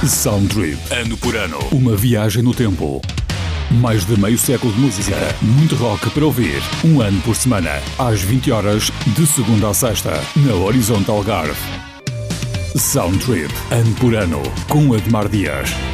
Soundtrip, ano por ano, uma viagem no tempo. Mais de meio século de música, muito rock para ouvir, um ano por semana, às 20 horas, de segunda a sexta, na Horizonte Algarve. Soundtrip, ano por ano, com Admar Dias.